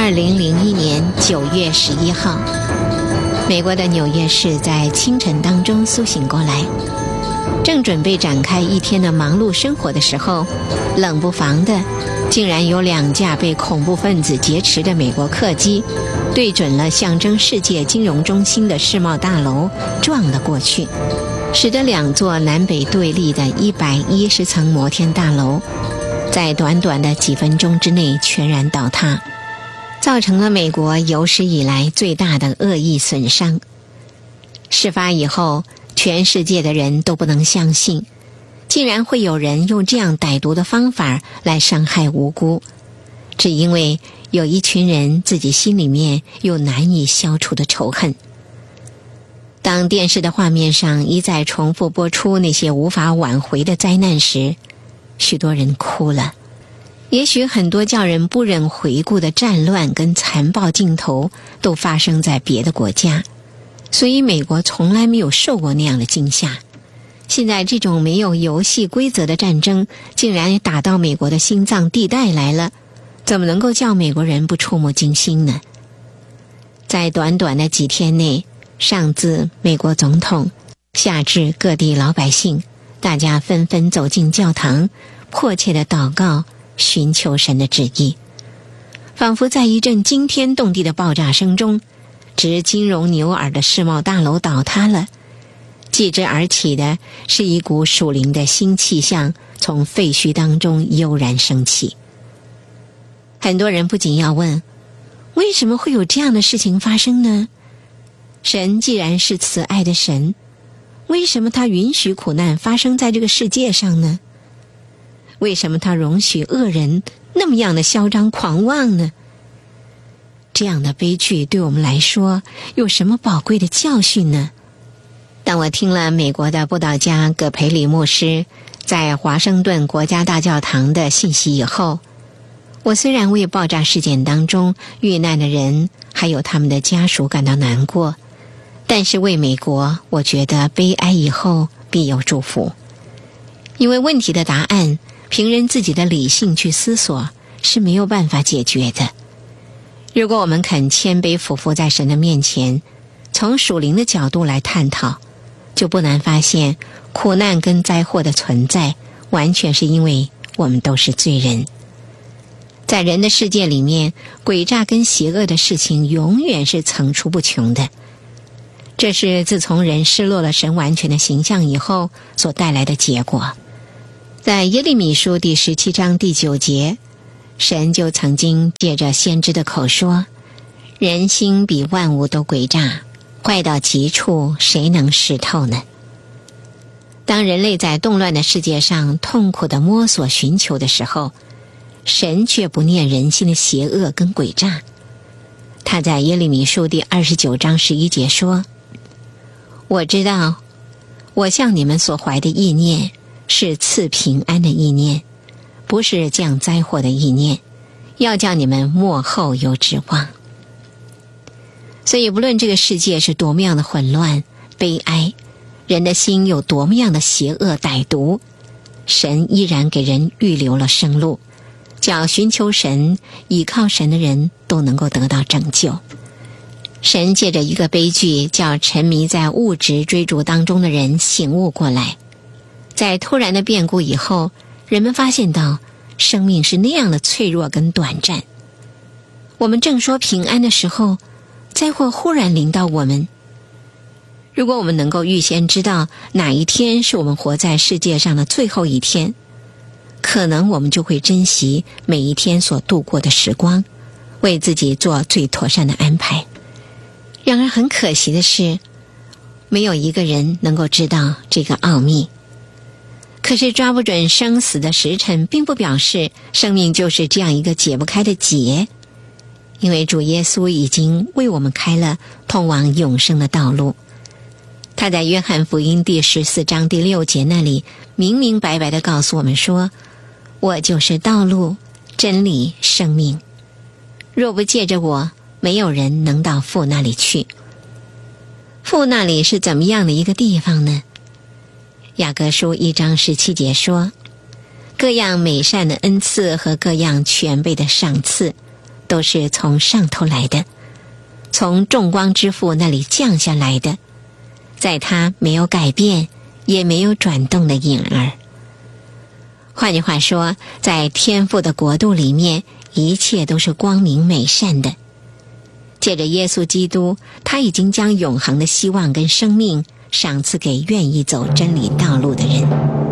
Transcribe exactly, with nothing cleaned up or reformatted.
二零零一年九月十一号，美国的纽约市在清晨当中苏醒过来，正准备展开一天的忙碌生活的时候，冷不防的竟然有两架被恐怖分子劫持的美国客机对准了象征世界金融中心的世贸大楼撞了过去，使得两座南北对立的一百一十层摩天大楼在短短的几分钟之内全然倒塌，造成了美国有史以来最大的恶意损伤。事发以后，全世界的人都不能相信，竟然会有人用这样歹毒的方法来伤害无辜，只因为有一群人自己心里面有难以消除的仇恨。当电视的画面上一再重复播出那些无法挽回的灾难时，许多人哭了。也许很多叫人不忍回顾的战乱跟残暴镜头都发生在别的国家，所以美国从来没有受过那样的惊吓。现在这种没有游戏规则的战争竟然打到美国的心脏地带来了，怎么能够叫美国人不触目惊心呢？在短短的几天内，上自美国总统，下至各地老百姓，大家纷纷走进教堂，迫切地祷告，寻求神的旨意。仿佛在一阵惊天动地的爆炸声中，值金融牛耳的世贸大楼倒塌了，继之而起的是一股属灵的新气象从废墟当中悠然升起。很多人不仅要问，为什么会有这样的事情发生呢？神既然是慈爱的神，为什么他允许苦难发生在这个世界上呢？为什么他容许恶人那么样的嚣张狂妄呢？这样的悲剧对我们来说有什么宝贵的教训呢？当我听了美国的布道家葛培里牧师在华盛顿国家大教堂的信息以后，我虽然为爆炸事件当中遇难的人还有他们的家属感到难过，但是为美国，我觉得悲哀以后必有祝福。因为问题的答案凭人自己的理性去思索是没有办法解决的。如果我们肯谦卑俯伏在神的面前，从属灵的角度来探讨，就不难发现苦难跟灾祸的存在完全是因为我们都是罪人。在人的世界里面，诡诈跟邪恶的事情永远是层出不穷的，这是自从人失落了神完全的形象以后所带来的结果。在耶利米书第十七章第九节，神就曾经借着先知的口说，人心比万物都诡诈，坏到极处，谁能识透呢？当人类在动乱的世界上痛苦地摸索寻求的时候，神却不念人心的邪恶跟诡诈。他在耶利米书第二十九章十一节说，我知道我向你们所怀的意念是赐平安的意念，不是降灾祸的意念，要叫你们末后有指望。所以不论这个世界是多么样的混乱悲哀，人的心有多么样的邪恶歹毒，神依然给人预留了生路，叫寻求神倚靠神的人都能够得到拯救。神借着一个悲剧，叫沉迷在物质追逐当中的人醒悟过来。在突然的变故以后，人们发现到生命是那样的脆弱跟短暂。我们正说平安的时候，灾祸忽然临到我们。如果我们能够预先知道哪一天是我们活在世界上的最后一天，可能我们就会珍惜每一天所度过的时光，为自己做最妥善的安排。然而很可惜的是，没有一个人能够知道这个奥秘。可是抓不准生死的时辰，并不表示生命就是这样一个解不开的结，因为主耶稣已经为我们开了通往永生的道路。他在约翰福音第十四章第六节那里明明白白地告诉我们说，我就是道路真理生命，若不借着我，没有人能到父那里去。父那里是怎么样的一个地方呢？雅各书一章十七节说，各样美善的恩赐和各样全备的赏赐都是从上头来的，从众光之父那里降下来的，在他没有改变也没有转动的影儿。换句话说，在天父的国度里面，一切都是光明美善的。借着耶稣基督，他已经将永恒的希望跟生命赏赐给愿意走真理道路的人。